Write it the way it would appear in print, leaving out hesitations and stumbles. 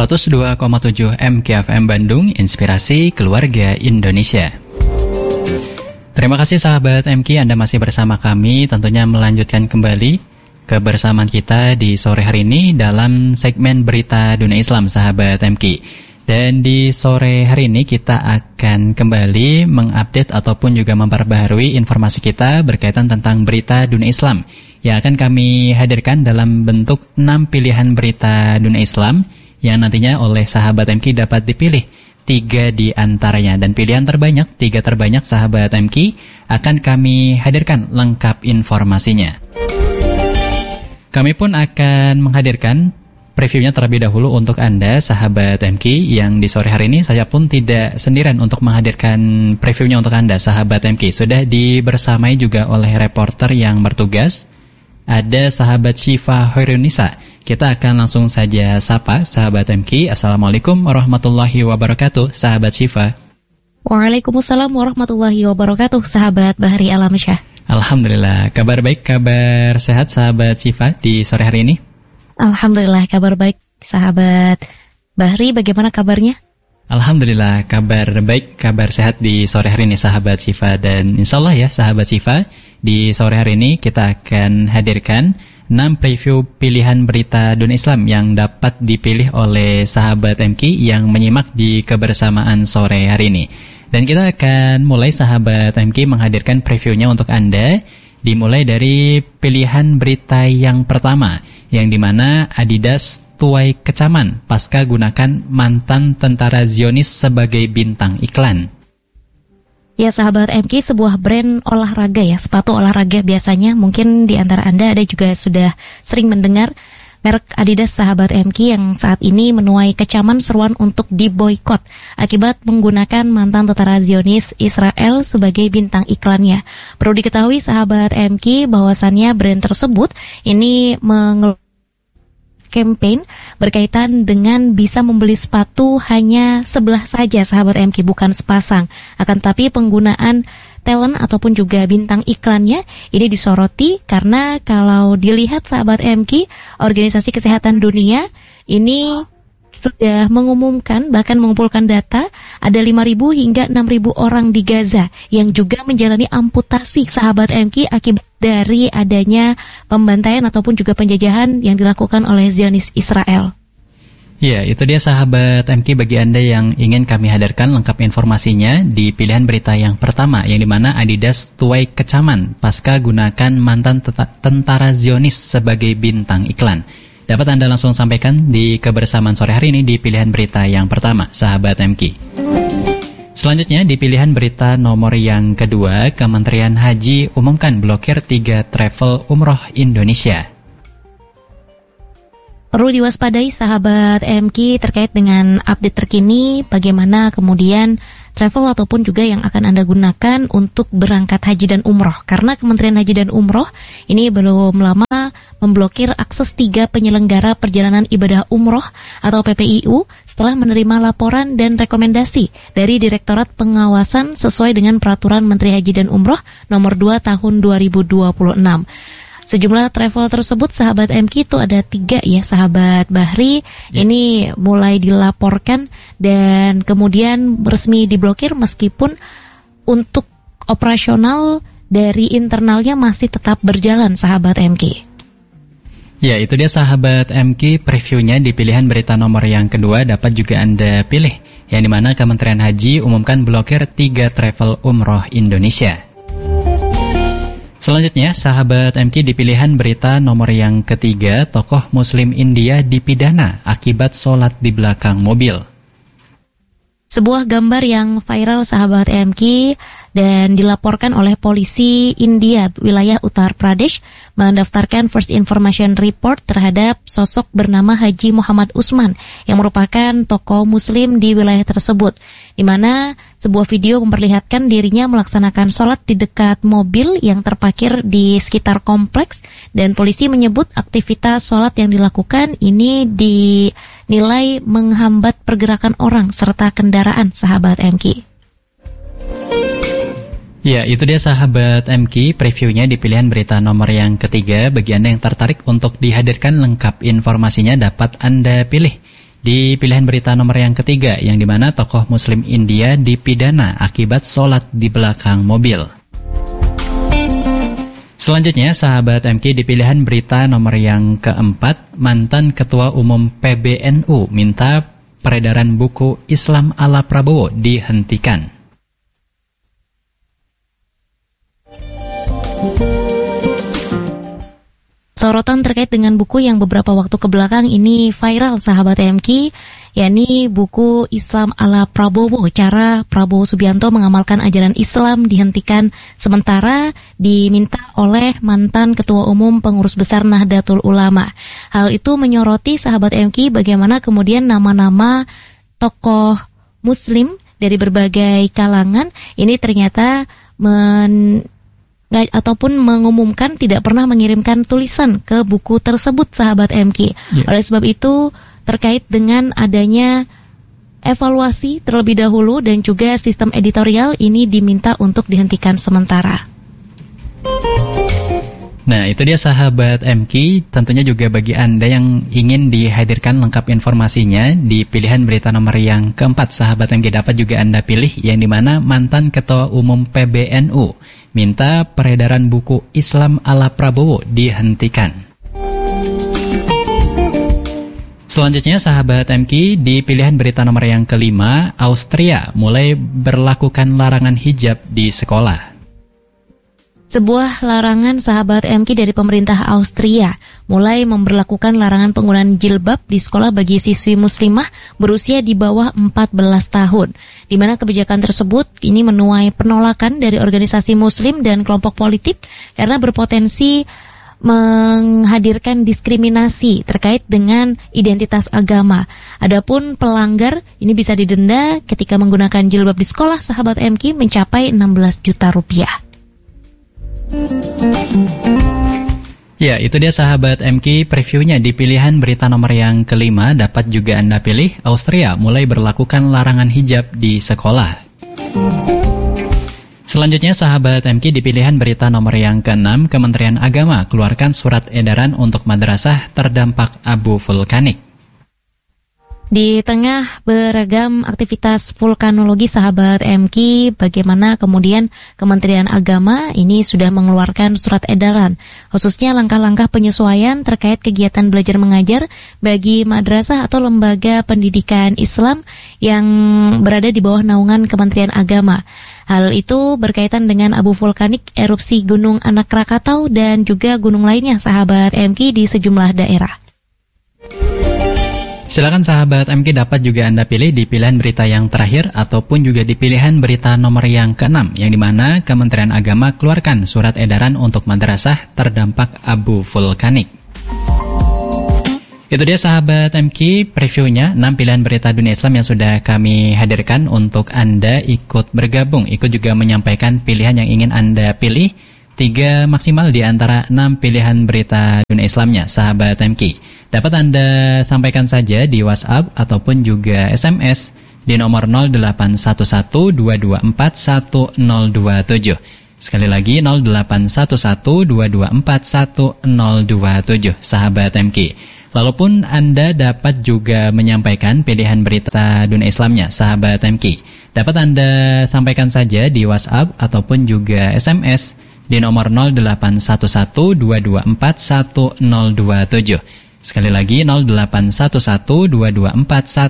102,7 MKFM Bandung, Inspirasi Keluarga Indonesia. Terima kasih sahabat MK, Anda masih bersama kami, tentunya melanjutkan kembali kebersamaan kita di sore hari ini dalam segmen Berita Dunia Islam, sahabat MK. Dan di sore hari ini kita akan kembali mengupdate ataupun juga memperbaharui informasi kita berkaitan tentang berita dunia Islam yang akan kami hadirkan dalam bentuk 6 pilihan berita dunia Islam yang nantinya oleh sahabat MK dapat dipilih 3 di antaranya, dan pilihan terbanyak, 3 terbanyak sahabat MK akan kami hadirkan lengkap informasinya. Kami pun akan menghadirkan previewnya terlebih dahulu untuk Anda sahabat MK, yang di sore hari ini saya pun tidak sendirian untuk menghadirkan previewnya untuk Anda sahabat MK. Sudah dibersamai juga oleh reporter yang bertugas, ada sahabat Syifa Hoirunisa. Kita akan langsung saja sapa sahabat MK. Assalamualaikum warahmatullahi wabarakatuh, sahabat Syifa. Waalaikumsalam warahmatullahi wabarakatuh, sahabat Bahri Alamsyah. Alhamdulillah, kabar baik, kabar sehat sahabat Syifa di sore hari ini? Alhamdulillah, kabar baik sahabat Bahri, bagaimana kabarnya? Alhamdulillah, kabar baik, kabar sehat di sore hari ini sahabat Syifa. Dan insya Allah ya sahabat Syifa, di sore hari ini kita akan hadirkan 6 preview pilihan berita dunia Islam yang dapat dipilih oleh sahabat MK yang menyimak di kebersamaan sore hari ini. Dan kita akan mulai sahabat MK menghadirkan previewnya untuk Anda, dimulai dari pilihan berita yang pertama, yang dimana Adidas tuai kecaman pasca gunakan mantan tentara Zionis sebagai bintang iklan. Ya sahabat MK, sebuah brand olahraga ya, sepatu olahraga biasanya, mungkin di antara Anda ada juga sudah sering mendengar merek Adidas sahabat MK yang saat ini menuai kecaman seruan untuk diboikot akibat menggunakan mantan tentara Zionis Israel sebagai bintang iklannya. Perlu diketahui sahabat MK bahwasannya brand tersebut ini campaign berkaitan dengan bisa membeli sepatu hanya sebelah saja sahabat MK, bukan sepasang. Akan tapi penggunaan talent ataupun juga bintang iklannya ini disoroti karena kalau dilihat sahabat MK, Organisasi Kesehatan Dunia ini sudah mengumumkan, bahkan mengumpulkan data, ada 5.000 hingga 6.000 orang di Gaza yang juga menjalani amputasi sahabat MK akibat dari adanya pembantaian ataupun juga penjajahan yang dilakukan oleh Zionis Israel. Ya, itu dia sahabat MK bagi Anda yang ingin kami hadirkan lengkap informasinya di pilihan berita yang pertama, yang dimana Adidas tuai kecaman pasca gunakan mantan tentara Zionis sebagai bintang iklan. Dapat Anda langsung sampaikan di kebersamaan sore hari ini di pilihan berita yang pertama, sahabat MK. Selanjutnya di pilihan berita nomor yang kedua, Kementerian Haji umumkan blokir 3 travel umroh Indonesia. Perlu diwaspadai sahabat MK terkait dengan update terkini bagaimana kemudian travel ataupun juga yang akan Anda gunakan untuk berangkat haji dan umroh. Karena Kementerian Haji dan Umroh ini belum lama memblokir akses 3 penyelenggara perjalanan ibadah umroh atau PPIU setelah menerima laporan dan rekomendasi dari Direktorat Pengawasan sesuai dengan Peraturan Menteri Haji dan Umroh nomor 2 tahun 2026. Sejumlah travel tersebut sahabat MK itu ada 3 ya sahabat Bahri. Ini mulai dilaporkan dan kemudian resmi diblokir meskipun untuk operasional dari internalnya masih tetap berjalan sahabat MK. Ya, itu dia sahabat MK previewnya di pilihan berita nomor yang kedua dapat juga Anda pilih, yang dimana Kementerian Haji umumkan blokir 3 travel umroh Indonesia. Selanjutnya, sahabat MK di pilihan berita nomor yang ketiga, tokoh Muslim India dipidana akibat sholat di belakang mobil. Sebuah gambar yang viral sahabat MK dan dilaporkan oleh polisi India wilayah Uttar Pradesh mendaftarkan First Information Report terhadap sosok bernama Haji Muhammad Usman yang merupakan tokoh muslim di wilayah tersebut, di mana sebuah video memperlihatkan dirinya melaksanakan sholat di dekat mobil yang terparkir di sekitar kompleks, dan polisi menyebut aktivitas sholat yang dilakukan ini dinilai menghambat pergerakan orang serta kendaraan sahabat MK. Ya, itu dia sahabat MK previewnya di pilihan berita nomor yang ketiga. Bagi Anda yang tertarik untuk dihadirkan lengkap informasinya dapat Anda pilih Di pilihan berita nomor yang ketiga, yang dimana tokoh muslim India dipidana akibat sholat di belakang mobil. Selanjutnya, sahabat MK, di pilihan berita nomor yang keempat, mantan Ketua Umum PBNU minta peredaran buku Islam ala Prabowo dihentikan. Sorotan terkait dengan buku yang beberapa waktu kebelakang ini viral, sahabat MK, yakni buku Islam ala Prabowo, cara Prabowo Subianto mengamalkan ajaran Islam dihentikan sementara, diminta oleh mantan Ketua Umum Pengurus Besar Nahdlatul Ulama. Hal itu menyoroti, sahabat MK, bagaimana kemudian nama-nama tokoh muslim dari berbagai kalangan ini ternyata ataupun mengumumkan tidak pernah mengirimkan tulisan ke buku tersebut, sahabat MK. Oleh sebab itu, terkait dengan adanya evaluasi terlebih dahulu dan juga sistem editorial ini diminta untuk dihentikan sementara. Nah, itu dia sahabat MK, tentunya juga bagi Anda yang ingin dihadirkan lengkap informasinya di pilihan berita nomor yang keempat, sahabat MK, dapat juga Anda pilih yang dimana mantan Ketua Umum PBNU minta peredaran buku Islam ala Prabowo dihentikan. Selanjutnya, sahabat MK, di pilihan berita nomor yang kelima, Austria mulai berlakukan larangan hijab di sekolah. Sebuah larangan, sahabat MK, dari pemerintah Austria mulai memberlakukan larangan penggunaan jilbab di sekolah bagi siswi muslimah berusia di bawah 14 tahun. Di mana kebijakan tersebut ini menuai penolakan dari organisasi muslim dan kelompok politik karena berpotensi menghadirkan diskriminasi terkait dengan identitas agama. Adapun pelanggar ini bisa didenda ketika menggunakan jilbab di sekolah, sahabat MK, mencapai 16 juta rupiah. Ya, itu dia sahabat MK previewnya di pilihan berita nomor yang kelima, dapat juga Anda pilih Austria mulai berlakukan larangan hijab di sekolah. Selanjutnya, sahabat MK, di pilihan berita nomor yang keenam, Kementerian Agama keluarkan surat edaran untuk madrasah terdampak abu vulkanik. Di tengah beragam aktivitas vulkanologi, sahabat MK, bagaimana kemudian Kementerian Agama ini sudah mengeluarkan surat edaran, khususnya langkah-langkah penyesuaian terkait kegiatan belajar mengajar bagi madrasah atau lembaga pendidikan Islam yang berada di bawah naungan Kementerian Agama. Hal itu berkaitan dengan abu vulkanik, erupsi Gunung Anak Krakatau dan juga gunung lainnya, sahabat MK, di sejumlah daerah. Silakan sahabat MK, dapat juga Anda pilih di pilihan berita yang terakhir ataupun juga di pilihan berita nomor yang keenam, yang dimana Kementerian Agama keluarkan surat edaran untuk madrasah terdampak abu vulkanik. Itu dia sahabat MK previewnya 6 pilihan berita dunia Islam yang sudah kami hadirkan untuk Anda ikut bergabung, ikut juga menyampaikan pilihan yang ingin Anda pilih. 3 maksimal di antara 6 pilihan berita dunia Islamnya, sahabat MK. Dapat Anda sampaikan saja di WhatsApp ataupun juga SMS di nomor 0811-224-1027. Sekali lagi 0811-224-1027, sahabat MK. Lalu pun Anda dapat juga menyampaikan pilihan berita dunia Islamnya, sahabat MK. Dapat Anda sampaikan saja di WhatsApp ataupun juga SMS di nomor 0811-224-1027. Sekali lagi 0811-224-1027.